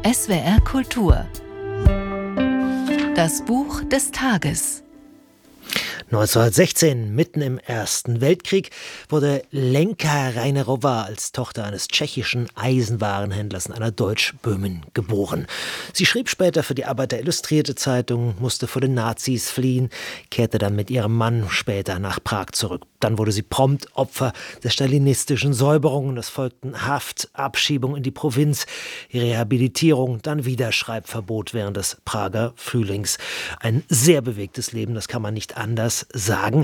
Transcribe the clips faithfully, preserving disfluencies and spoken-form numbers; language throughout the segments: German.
S W R Kultur. Das Buch des Tages. neunzehnhundertsechzehn, mitten im Ersten Weltkrieg, wurde Lenka Reinerová als Tochter eines tschechischen Eisenwarenhändlers in einer Deutsch-Böhmen geboren. Sie schrieb später für die Arbeiter Illustrierte Zeitung, musste vor den Nazis fliehen, kehrte dann mit ihrem Mann später nach Prag zurück. Dann wurde sie prompt Opfer der stalinistischen Säuberungen. Es folgten Haft, Abschiebung in die Provinz, Rehabilitierung, dann wieder Schreibverbot während des Prager Frühlings. Ein sehr bewegtes Leben, das kann man nicht anders sagen.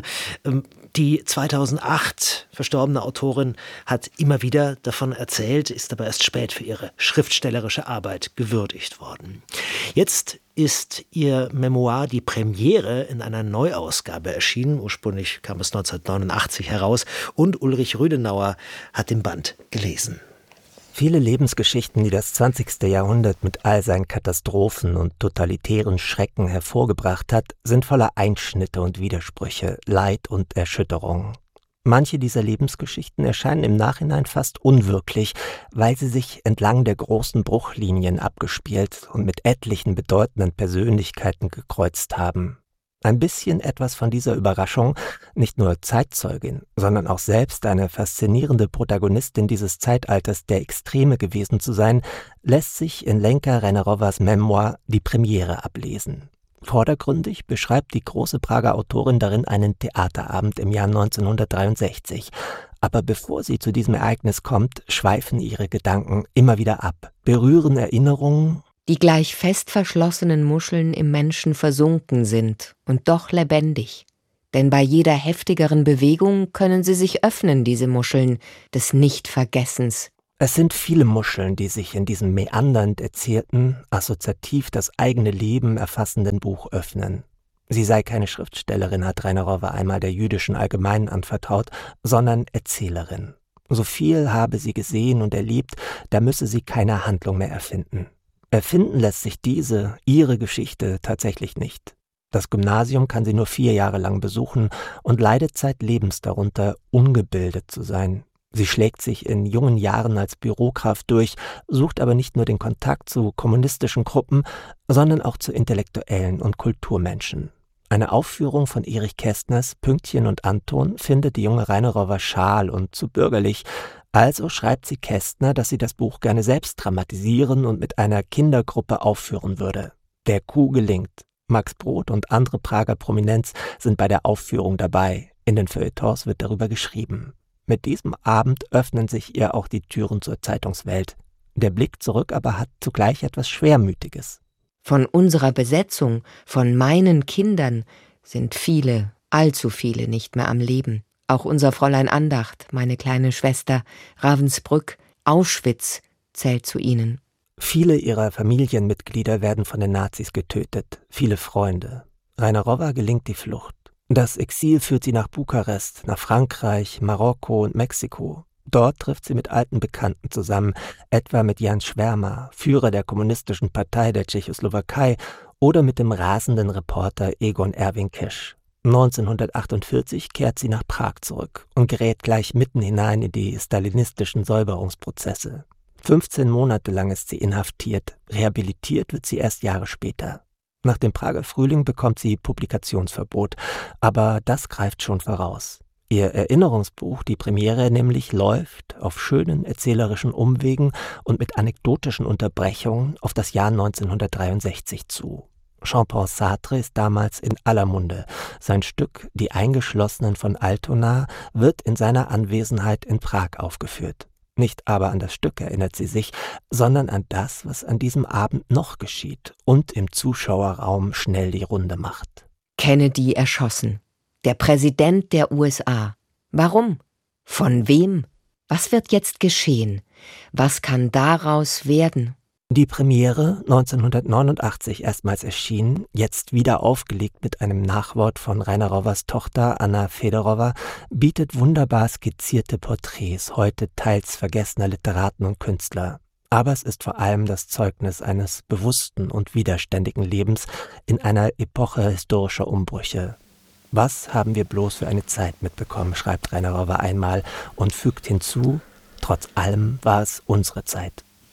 Die zweitausendacht verstorbene Autorin hat immer wieder davon erzählt, ist aber erst spät für ihre schriftstellerische Arbeit gewürdigt worden. Jetzt ist ihr Memoir Die Premiere in einer Neuausgabe erschienen. Ursprünglich kam es neunzehnhundertneunundachtzig heraus und Ulrich Rüdenauer hat den Band gelesen. Viele Lebensgeschichten, die das zwanzigste Jahrhundert mit all seinen Katastrophen und totalitären Schrecken hervorgebracht hat, sind voller Einschnitte und Widersprüche, Leid und Erschütterung. Manche dieser Lebensgeschichten erscheinen im Nachhinein fast unwirklich, weil sie sich entlang der großen Bruchlinien abgespielt und mit etlichen bedeutenden Persönlichkeiten gekreuzt haben. Ein bisschen etwas von dieser Überraschung, nicht nur Zeitzeugin, sondern auch selbst eine faszinierende Protagonistin dieses Zeitalters der Extreme gewesen zu sein, lässt sich in Lenka Reinerovás Memoir Die Premiere ablesen. Vordergründig beschreibt die große Prager Autorin darin einen Theaterabend im Jahr neunzehnhundertdreiundsechzig. Aber bevor sie zu diesem Ereignis kommt, schweifen ihre Gedanken immer wieder ab, berühren Erinnerungen, die gleich fest verschlossenen Muscheln im Menschen versunken sind und doch lebendig. Denn bei jeder heftigeren Bewegung können sie sich öffnen, diese Muscheln des Nichtvergessens. Es sind viele Muscheln, die sich in diesem meandernd erzählten, assoziativ das eigene Leben erfassenden Buch öffnen. Sie sei keine Schriftstellerin, hat Reinerová einmal der Jüdischen Allgemeinen anvertraut, sondern Erzählerin. So viel habe sie gesehen und erlebt, da müsse sie keine Handlung mehr erfinden. Erfinden lässt sich diese, ihre Geschichte tatsächlich nicht. Das Gymnasium kann sie nur vier Jahre lang besuchen und leidet zeitlebens darunter, ungebildet zu sein. Sie schlägt sich in jungen Jahren als Bürokraft durch, sucht aber nicht nur den Kontakt zu kommunistischen Gruppen, sondern auch zu Intellektuellen und Kulturmenschen. Eine Aufführung von Erich Kästners Pünktchen und Anton findet die junge Reinerová schal und zu bürgerlich. Also schreibt sie Kästner, dass sie das Buch gerne selbst dramatisieren und mit einer Kindergruppe aufführen würde. Der Coup gelingt. Max Brod und andere Prager Prominenz sind bei der Aufführung dabei. In den Feuilletons wird darüber geschrieben. Mit diesem Abend öffnen sich ihr auch die Türen zur Zeitungswelt. Der Blick zurück aber hat zugleich etwas Schwermütiges. Von unserer Besetzung, von meinen Kindern, sind viele, allzu viele nicht mehr am Leben. Auch unser Fräulein Andacht, meine kleine Schwester, Ravensbrück, Auschwitz zählt zu ihnen. Viele ihrer Familienmitglieder werden von den Nazis getötet, viele Freunde. Reinerová gelingt die Flucht. Das Exil führt sie nach Bukarest, nach Frankreich, Marokko und Mexiko. Dort trifft sie mit alten Bekannten zusammen, etwa mit Jan Schwärmer, Führer der Kommunistischen Partei der Tschechoslowakei, oder mit dem rasenden Reporter Egon Erwin Kisch. neunzehnhundertachtundvierzig kehrt sie nach Prag zurück und gerät gleich mitten hinein in die stalinistischen Säuberungsprozesse. fünfzehn Monate lang ist sie inhaftiert, rehabilitiert wird sie erst Jahre später. Nach dem Prager Frühling bekommt sie Publikationsverbot, aber das greift schon voraus. Ihr Erinnerungsbuch, Die Premiere nämlich, läuft auf schönen erzählerischen Umwegen und mit anekdotischen Unterbrechungen auf das Jahr neunzehnhundertdreiundsechzig zu. Jean-Paul Sartre ist damals in aller Munde. Sein Stück Die Eingeschlossenen von Altona wird in seiner Anwesenheit in Prag aufgeführt. Nicht aber an das Stück erinnert sie sich, sondern an das, was an diesem Abend noch geschieht und im Zuschauerraum schnell die Runde macht. Kennedy erschossen. Der Präsident der U S A. Warum? Von wem? Was wird jetzt geschehen? Was kann daraus werden? Die Premiere, neunzehnhundertneunundachtzig erstmals erschienen, jetzt wieder aufgelegt mit einem Nachwort von Reinerovás Tochter Anna Federowa, bietet wunderbar skizzierte Porträts heute teils vergessener Literaten und Künstler. Aber es ist vor allem das Zeugnis eines bewussten und widerständigen Lebens in einer Epoche historischer Umbrüche. Was haben wir bloß für eine Zeit mitbekommen, schreibt Reinerová einmal und fügt hinzu, trotz allem war es unsere Zeit.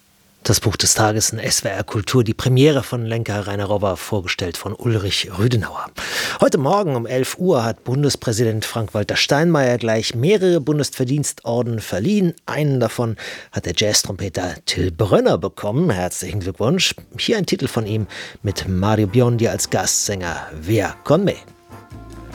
Das Buch des Tages in S W R Kultur, die Premiere von Lenka Reinerowa, vorgestellt von Ulrich Rüdenauer. Heute Morgen um elf Uhr hat Bundespräsident Frank-Walter Steinmeier gleich mehrere Bundesverdienstorden verliehen. Einen davon hat der Jazztrompeter Till Brönner bekommen. Herzlichen Glückwunsch. Hier ein Titel von ihm mit Mario Biondi als Gastsänger. Via con me.